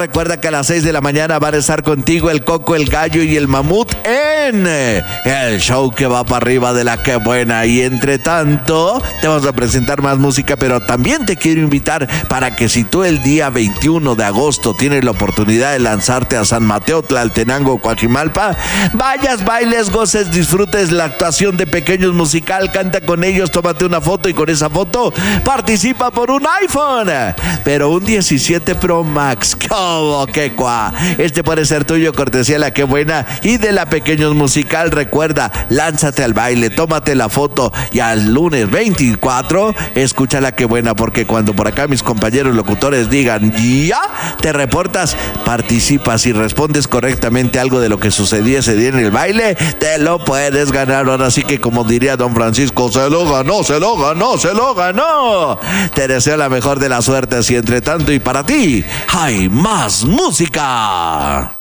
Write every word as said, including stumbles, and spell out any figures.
Recuerda que a las seis de la mañana van a estar contigo el Coco, el Gallo y el Mamut en el show que va para arriba de la que buena. Y entre tanto, te vamos a presentar más música, pero también te quiero invitar para que si tú el día veintiuno de agosto tienes la oportunidad de lanzarte a San Mateo, Tlaltenango, Coajimalpa, vayas, bailes, goces, disfrutes la actuación de Pequeños Musical, canta con ellos, tómate una foto y con esa foto participa por un iPhone, pero un diecisiete Pro Max. ¡Oh, qué cuá! Este puede ser tuyo, cortesía de la que buena y de la Pequeños Musical. Recuerda, lánzate al baile, tómate la foto y al lunes veinticuatro escucha la que buena, porque cuando por acá mis compañeros locutores digan ya, te reportas, participas y respondes correctamente algo de lo que sucedió ese día en el baile, te lo puedes ganar. Ahora sí que, como diría don Francisco, se lo ganó, se lo ganó, se lo ganó. Te deseo la mejor de las suertes y entre tanto y para ti hay más música.